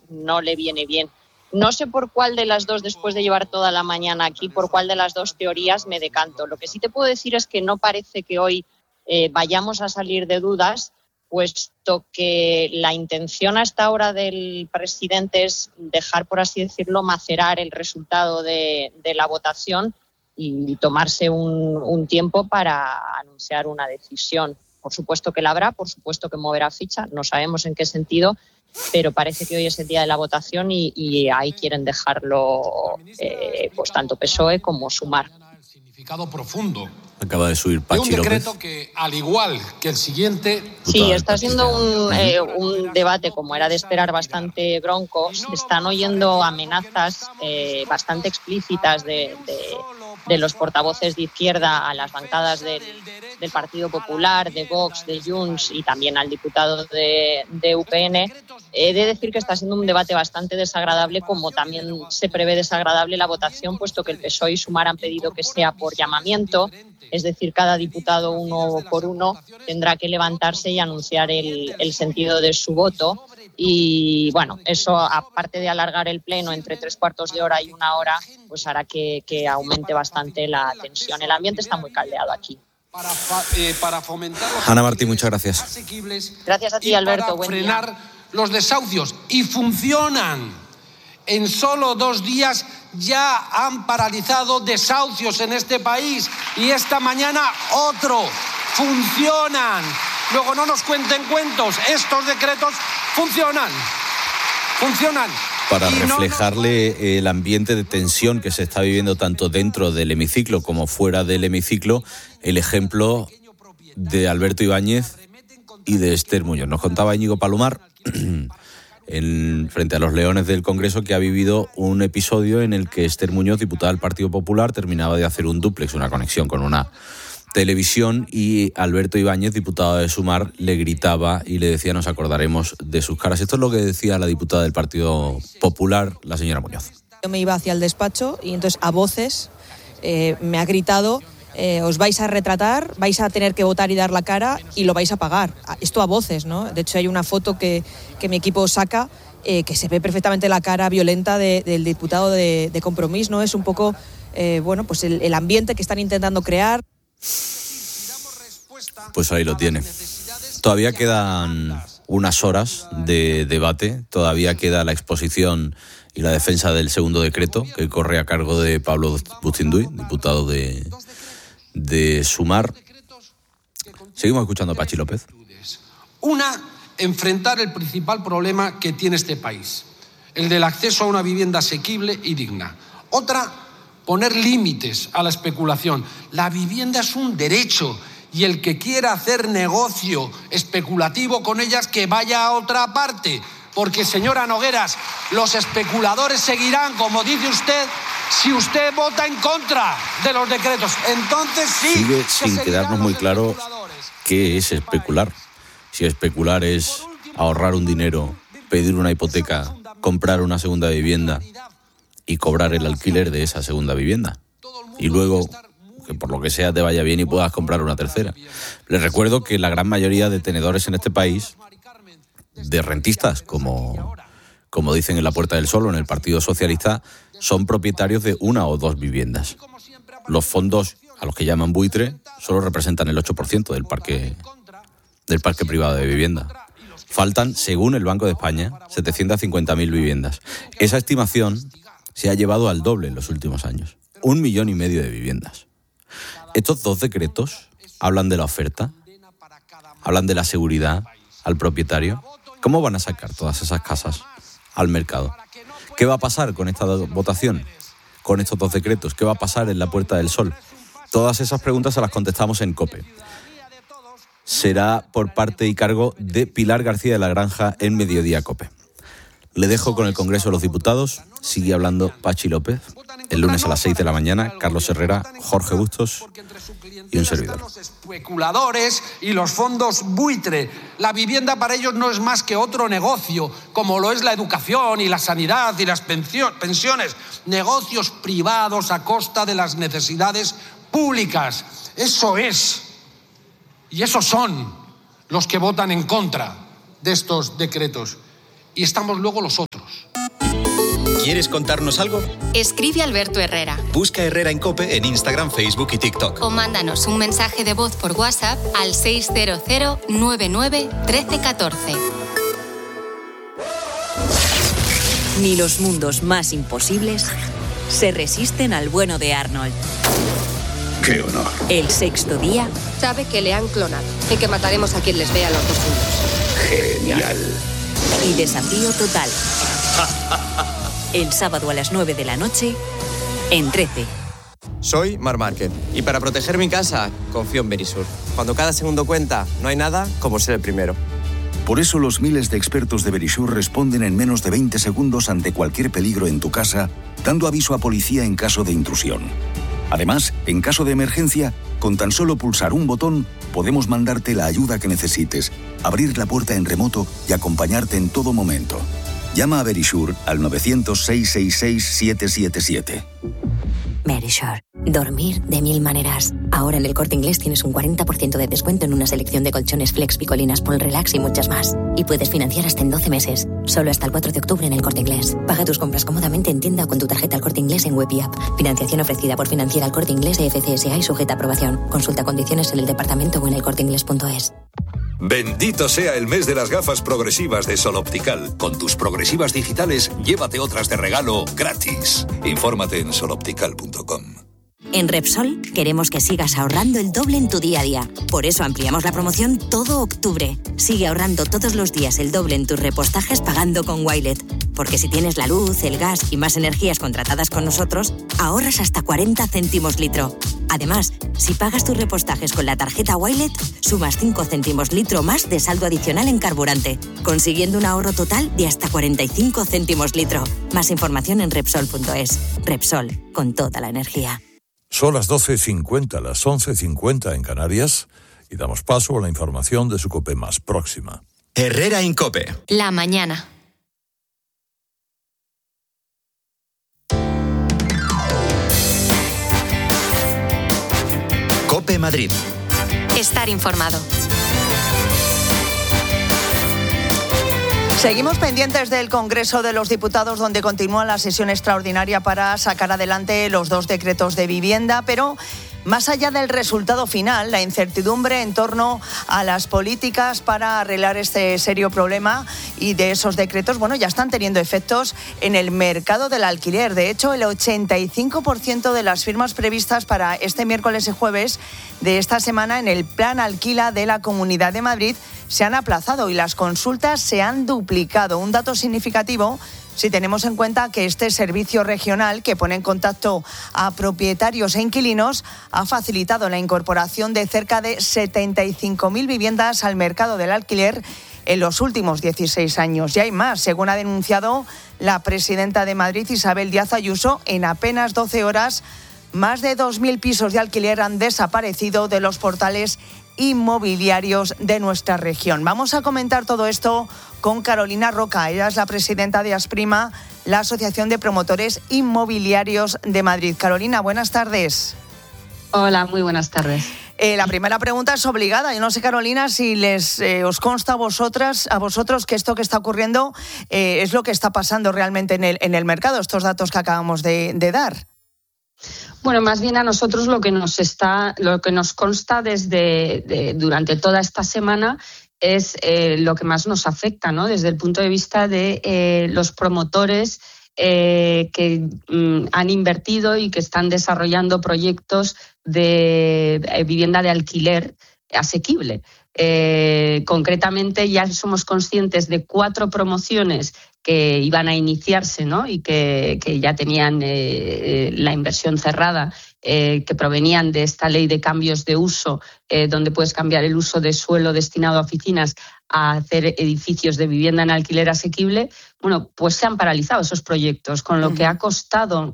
no le viene bien. No sé por cuál de las dos, después de llevar toda la mañana aquí, por cuál de las dos teorías me decanto. Lo que sí te puedo decir es que no parece que hoy vayamos a salir de dudas, puesto que la intención hasta ahora del presidente es dejar, por así decirlo, macerar el resultado de la votación y tomarse un tiempo para anunciar una decisión. Por supuesto que la habrá, por supuesto que moverá ficha, no sabemos en qué sentido, pero parece que hoy es el día de la votación y ahí quieren dejarlo pues tanto PSOE como Sumar. Significado profundo. Acaba de subir Pachi López. Un decreto que, al igual que el siguiente... Sí, está siendo un debate, como era de esperar, bastante bronco. Se están oyendo amenazas bastante explícitas de los portavoces de izquierda a las bancadas del Partido Popular, de Vox, de Junts y también al diputado de UPN. He de decir que está siendo un debate bastante desagradable, como también se prevé desagradable la votación, puesto que el PSOE y Sumar han pedido que sea por llamamiento, es decir, cada diputado uno por uno tendrá que levantarse y anunciar el sentido de su voto. Y bueno, eso, aparte de alargar el pleno entre 3/4 de hora y 1 hora, pues hará que aumente bastante la tensión. El ambiente está muy caldeado aquí. Para fomentar Ana Martín, muchas gracias. Gracias a ti, Alberto. Para frenar los desahucios. Y funcionan. En solo 2 días ya han paralizado desahucios en este país. Y esta mañana otro. Funcionan. Luego no nos cuenten cuentos. Estos decretos funcionan. Para reflejarle el ambiente de tensión que se está viviendo tanto dentro del hemiciclo como fuera del hemiciclo, el ejemplo de Alberto Ibáñez y de Esther Muñoz. Nos contaba Íñigo Palomar, frente a los leones del Congreso, que ha vivido un episodio en el que Esther Muñoz, diputada del Partido Popular, terminaba de hacer un dúplex, una conexión con una televisión, y Alberto Ibáñez, diputado de Sumar, le gritaba y le decía: nos acordaremos de sus caras. Esto es lo que decía la diputada del Partido Popular, la señora Muñoz. Yo me iba hacia el despacho y entonces a voces me ha gritado: os vais a retratar, vais a tener que votar y dar la cara y lo vais a pagar. Esto a voces, ¿no? De hecho hay una foto que mi equipo saca que se ve perfectamente la cara violenta del diputado de Compromís, ¿no? Es un poco pues el ambiente que están intentando crear. Pues ahí lo tiene. Todavía quedan unas horas de debate, todavía queda la exposición y la defensa del segundo decreto, que corre a cargo de Pablo Bustinduy, diputado de Sumar. Seguimos escuchando a Pachi López. Una, enfrentar el principal problema que tiene este país, el del acceso a una vivienda asequible y digna. Otra, poner límites a la especulación. La vivienda es un derecho y el que quiera hacer negocio especulativo con ellas, que vaya a otra parte. Porque, señora Nogueras, los especuladores seguirán, como dice usted, si usted vota en contra de los decretos. Entonces sí. Sigue sin quedarnos muy claro qué es especular. Si especular es ahorrar un dinero, pedir una hipoteca, comprar una segunda vivienda y cobrar el alquiler de esa segunda vivienda. Y luego, que por lo que sea te vaya bien y puedas comprar una tercera. Les recuerdo que la gran mayoría de tenedores en este país, de rentistas, como dicen en la Puerta del Sol o en el Partido Socialista, son propietarios de 1 o 2 viviendas. Los fondos, a los que llaman buitre, solo representan el 8% del parque privado de vivienda. Faltan, según el Banco de España, 750.000 viviendas. Esa estimación se ha llevado al doble en los últimos años. 1,5 millones de viviendas. Estos 2 decretos hablan de la oferta, hablan de la seguridad al propietario. ¿Cómo van a sacar todas esas casas al mercado? ¿Qué va a pasar con esta votación? Con estos 2 decretos. ¿Qué va a pasar en la Puerta del Sol? Todas esas preguntas se las contestamos en COPE. Será por parte y cargo de Pilar García de la Granja en Mediodía COPE. Le dejo con el Congreso de los Diputados. Sigue hablando Pachi López. El lunes a las 6 de la mañana, Carlos Herrera, Jorge Bustos y un servidor. Los especuladores y los fondos buitre. La vivienda para ellos no es más que otro negocio, como lo es la educación y la sanidad y las pensiones. Negocios privados a costa de las necesidades públicas. Eso es. Y esos son los que votan en contra de estos decretos. y estamos luego los otros. ¿Quieres contarnos algo? Escribe a Alberto Herrera. Busca Herrera en COPE en Instagram, Facebook y TikTok. O mándanos un mensaje de voz por WhatsApp al 600 99 1314. Ni los mundos más imposibles se resisten al bueno de Arnold. ¡Qué honor! El sexto día. Sabe que le han clonado y que mataremos a quien les vea los 2 suyos. ¡Genial! Y Desafío Total. El sábado a las 9 de la noche en 13. Soy Marc Márquez y para proteger mi casa confío en Verisur. Cuando cada segundo cuenta, no hay nada como ser el primero. Por eso los miles de expertos de Verisur responden en menos de 20 segundos ante cualquier peligro en tu casa, dando aviso a policía en caso de intrusión. Además, en caso de emergencia, con tan solo pulsar un botón, podemos mandarte la ayuda que necesites, abrir la puerta en remoto y acompañarte en todo momento. Llama a Verisur al 900-666-777. Verisur. Dormir de 1000 maneras. Ahora en El Corte Inglés tienes un 40% de descuento en una selección de colchones Flex, Picolinas, Pol Relax y muchas más. Y puedes financiar hasta en 12 meses. Solo hasta el 4 de octubre en El Corte Inglés. Paga tus compras cómodamente en tienda o con tu tarjeta El Corte Inglés en web y app. Financiación ofrecida por Financiera El Corte Inglés de FCSA y sujeta a aprobación. Consulta condiciones en el departamento o en elcorteinglés.es. Bendito sea el mes de las gafas progresivas de Sol Optical. Con tus progresivas digitales, llévate otras de regalo gratis. Infórmate en soloptical.com. En Repsol queremos que sigas ahorrando el doble en tu día a día. Por eso ampliamos la promoción todo octubre. Sigue ahorrando todos los días el doble en tus repostajes pagando con Wilet. Porque si tienes la luz, el gas y más energías contratadas con nosotros, ahorras hasta 40 céntimos litro. Además, si pagas tus repostajes con la tarjeta Wilet, sumas 5 céntimos litro más de saldo adicional en carburante, consiguiendo un ahorro total de hasta 45 céntimos litro. Más información en Repsol.es. Repsol, con toda la energía. Son las 12:50, las 11:50 en Canarias, y damos paso a la información de su COPE más próxima. Herrera en COPE. La mañana. COPE Madrid. Estar informado. Seguimos pendientes del Congreso de los Diputados, donde continúa la sesión extraordinaria para sacar adelante los 2 decretos de vivienda, pero más allá del resultado final, la incertidumbre en torno a las políticas para arreglar este serio problema y de esos decretos, ya están teniendo efectos en el mercado del alquiler. De hecho, el 85% de las firmas previstas para este miércoles y jueves de esta semana en el Plan Alquila de la Comunidad de Madrid se han aplazado y las consultas se han duplicado. Un dato significativo si tenemos en cuenta que este servicio regional que pone en contacto a propietarios e inquilinos ha facilitado la incorporación de cerca de 75.000 viviendas al mercado del alquiler en los últimos 16 años. Y hay más, según ha denunciado la presidenta de Madrid, Isabel Díaz Ayuso, en apenas 12 horas, más de 2.000 pisos de alquiler han desaparecido de los portales inmobiliarios de nuestra región. Vamos a comentar todo esto con Carolina Roca. Ella es la presidenta de Asprima, la Asociación de Promotores Inmobiliarios de Madrid. Carolina, buenas tardes. Hola, muy buenas tardes. La primera pregunta es obligada. Yo no sé, Carolina, si os consta a vosotros que esto que está ocurriendo es lo que está pasando realmente en el mercado, estos datos que acabamos de dar. Bueno, más bien a nosotros lo que nos consta durante toda esta semana es lo que más nos afecta, ¿no? Desde el punto de vista de los promotores que han invertido y que están desarrollando proyectos de vivienda de alquiler asequible. Concretamente ya somos conscientes de 4 promociones que iban a iniciarse, ¿no? Y que ya tenían la inversión cerrada, que provenían de esta ley de cambios de uso, donde puedes cambiar el uso de suelo destinado a oficinas a hacer edificios de vivienda en alquiler asequible. Bueno, pues se han paralizado esos proyectos, con lo que ha costado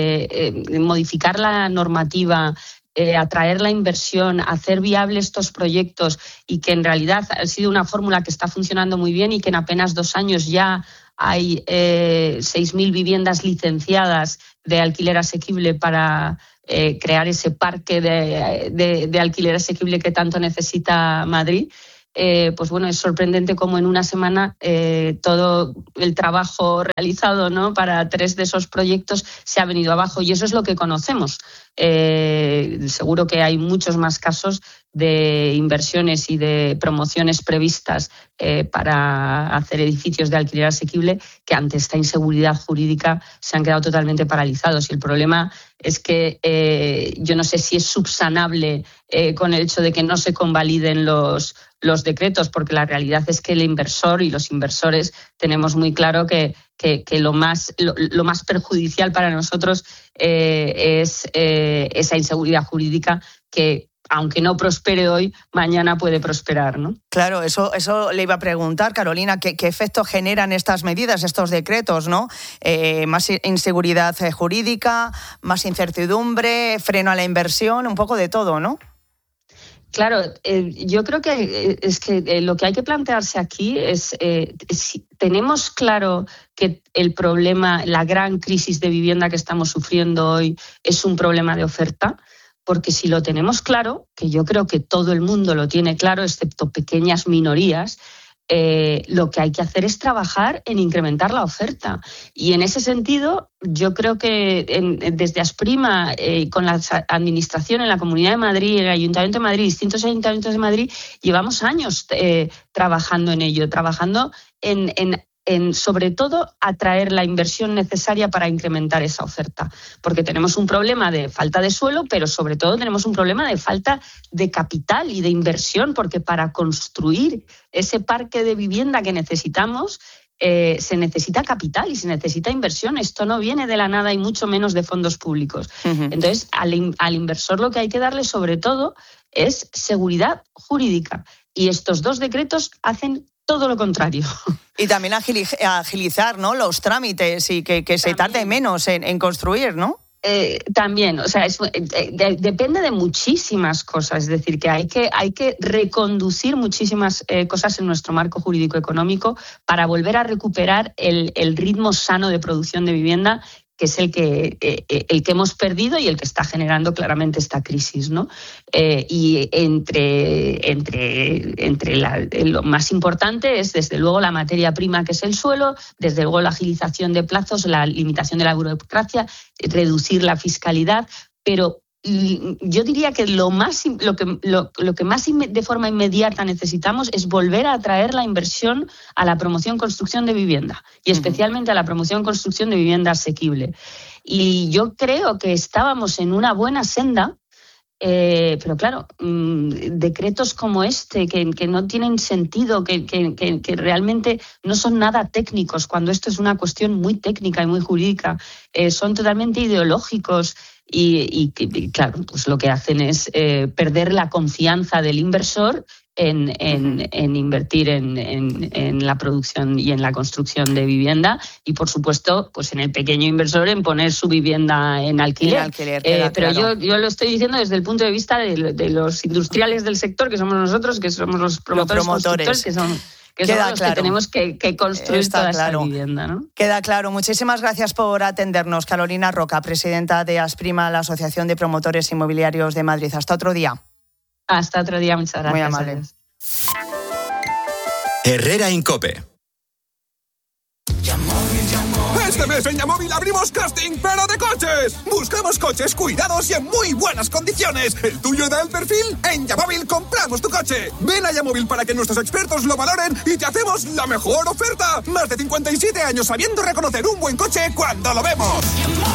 modificar la normativa, atraer la inversión, hacer viables estos proyectos, y que en realidad ha sido una fórmula que está funcionando muy bien y que en apenas 2 años ya hay 6.000 viviendas licenciadas de alquiler asequible para crear ese parque de alquiler asequible que tanto necesita Madrid. pues bueno, es sorprendente cómo en una semana todo el trabajo realizado, ¿no?, para 3 de esos proyectos se ha venido abajo, y eso es lo que conocemos. Seguro que hay muchos más casos de inversiones y de promociones previstas para hacer edificios de alquiler asequible que ante esta inseguridad jurídica se han quedado totalmente paralizados. Y el problema es que yo no sé si es subsanable con el hecho de que no se convaliden los decretos, porque la realidad es que el inversor y los inversores tenemos muy claro que lo más perjudicial para nosotros es esa inseguridad jurídica que, aunque no prospere hoy, mañana puede prosperar, ¿no? Claro, eso le iba a preguntar, Carolina, ¿qué efecto generan estas medidas, estos decretos, ¿no? Más inseguridad jurídica, más incertidumbre, freno a la inversión, un poco de todo, ¿no? Claro, yo creo que es que lo que hay que plantearse aquí es si tenemos claro que el problema, la gran crisis de vivienda que estamos sufriendo hoy es un problema de oferta. Porque si lo tenemos claro, que yo creo que todo el mundo lo tiene claro, excepto pequeñas minorías, lo que hay que hacer es trabajar en incrementar la oferta. Y en ese sentido, yo creo que desde Asprima, con la Administración en la Comunidad de Madrid, el Ayuntamiento de Madrid, distintos ayuntamientos de Madrid, llevamos años trabajando en ello, trabajando en sobre todo atraer la inversión necesaria para incrementar esa oferta, porque tenemos un problema de falta de suelo, pero sobre todo tenemos un problema de falta de capital y de inversión, porque para construir ese parque de vivienda que necesitamos se necesita capital y se necesita inversión. Esto no viene de la nada y mucho menos de fondos públicos. Uh-huh. Entonces, al inversor lo que hay que darle sobre todo es seguridad jurídica, y estos 2 decretos hacen todo lo contrario. Y también agilizar, ¿no?, los trámites y que se tarde menos en construir, ¿no? También, o sea, depende de muchísimas cosas, es decir, que hay que reconducir muchísimas cosas en nuestro marco jurídico económico para volver a recuperar el ritmo sano de producción de vivienda, que es el que hemos perdido y el que está generando claramente esta crisis, ¿no? Y lo más importante es, desde luego, la materia prima, que es el suelo, desde luego la agilización de plazos, la limitación de la burocracia, reducir la fiscalidad, pero yo diría que lo que más de forma inmediata necesitamos es volver a atraer la inversión a la promoción construcción de vivienda, y especialmente a la promoción construcción de vivienda asequible. Y yo creo que estábamos en una buena senda, pero claro, decretos como este que no tienen sentido, que realmente no son nada técnicos, cuando esto es una cuestión muy técnica y muy jurídica, son totalmente ideológicos. Y claro, pues lo que hacen es perder la confianza del inversor en invertir en la producción y en la construcción de vivienda, y por supuesto pues en el pequeño inversor en poner su vivienda en alquiler. Pero claro, yo lo estoy diciendo desde el punto de vista de los industriales del sector, que somos nosotros, que somos los promotores. Constructores, que son los que tenemos que construir toda esta vivienda, ¿no? Queda claro. Muchísimas gracias por atendernos, Carolina Roca, presidenta de Asprima, la Asociación de Promotores Inmobiliarios de Madrid. Hasta otro día. Hasta otro día, muchas gracias. Muy amable. Herrera Incope. Este mes en Yamóvil abrimos casting, pero de coches. Buscamos coches cuidados y en muy buenas condiciones. ¿El tuyo da el perfil? En Yamóvil compramos tu coche. Ven a Yamóvil para que nuestros expertos lo valoren y te hacemos la mejor oferta. Más de 57 años sabiendo reconocer un buen coche cuando lo vemos.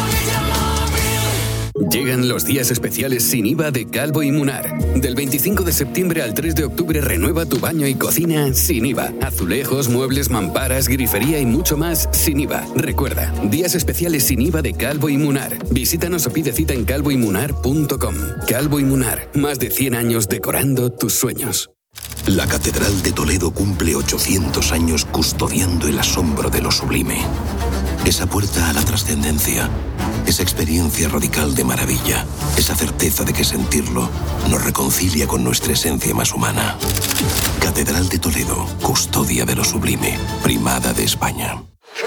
Llegan los días especiales sin IVA de Calvo y Munar. Del 25 de septiembre al 3 de octubre renueva tu baño y cocina sin IVA. Azulejos, muebles, mamparas, grifería y mucho más sin IVA. Recuerda, días especiales sin IVA de Calvo y Munar. Visítanos o pide cita en calvoymunar.com. Calvo y Munar, más de 100 años decorando tus sueños. La Catedral de Toledo cumple 800 años custodiando el asombro de lo sublime. Esa puerta a la trascendencia, esa experiencia radical de maravilla, esa certeza de que sentirlo nos reconcilia con nuestra esencia más humana. Catedral de Toledo, custodia de lo sublime, primada de España.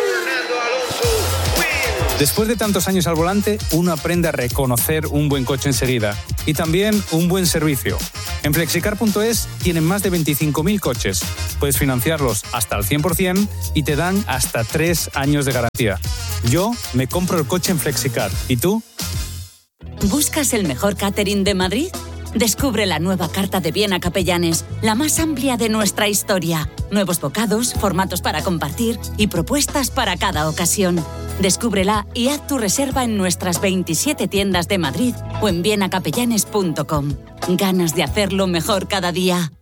Después de tantos años al volante, uno aprende a reconocer un buen coche enseguida y también un buen servicio. En flexicar.es tienen más de 25.000 coches. Puedes financiarlos hasta el 100% y te dan hasta 3 años de garantía. Yo me compro el coche en Flexicar. ¿Y tú? ¿Buscas el mejor catering de Madrid? Descubre la nueva carta de Viena Capellanes, la más amplia de nuestra historia. Nuevos bocados, formatos para compartir y propuestas para cada ocasión. Descúbrela y haz tu reserva en nuestras 27 tiendas de Madrid o en vienacapellanes.com. Ganas de hacerlo mejor cada día.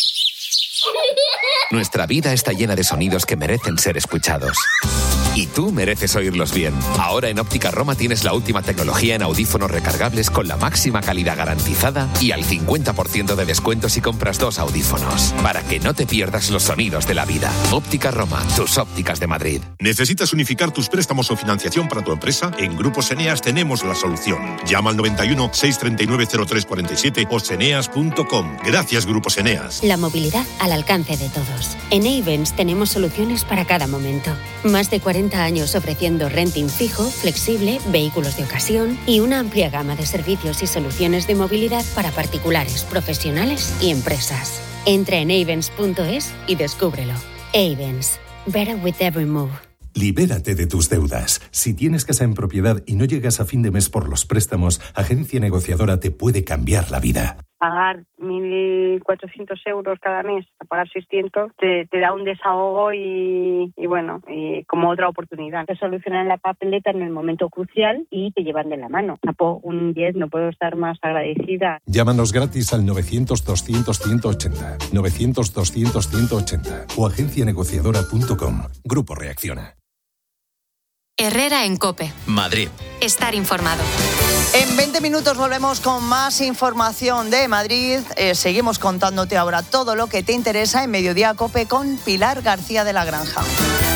Nuestra vida está llena de sonidos que merecen ser escuchados. Y tú mereces oírlos bien. Ahora en Óptica Roma tienes la última tecnología en audífonos recargables con la máxima calidad garantizada y al 50% de descuento si compras 2 audífonos. Para que no te pierdas los sonidos de la vida. Óptica Roma, tus ópticas de Madrid. ¿Necesitas unificar tus préstamos o financiación para tu empresa? En Grupos Eneas tenemos la solución. Llama al 91 639 0347 o seneas.com. Gracias, Grupos Eneas. La movilidad al alcance de todos. En Ayvens tenemos soluciones para cada momento. Más de 40 años ofreciendo renting fijo, flexible, vehículos de ocasión y una amplia gama de servicios y soluciones de movilidad para particulares, profesionales y empresas. Entra en Ayvens.es y descúbrelo. Ayvens. Better with every move. Libérate de tus deudas. Si tienes casa en propiedad y no llegas a fin de mes por los préstamos, Agencia Negociadora te puede cambiar la vida. Pagar 1.400 euros cada mes, a pagar 600, te da un desahogo y como otra oportunidad. Te solucionan la papeleta en el momento crucial y te llevan de la mano. Un 10, no puedo estar más agradecida. Llámanos gratis al 900-200-180, 900-200-180 o agencianegociadora.com. Grupo Reacciona. Herrera en COPE. Madrid. Estar informado. En 20 minutos volvemos con más información de Madrid. Seguimos contándote ahora todo lo que te interesa en Mediodía COPE con Pilar García de la Granja.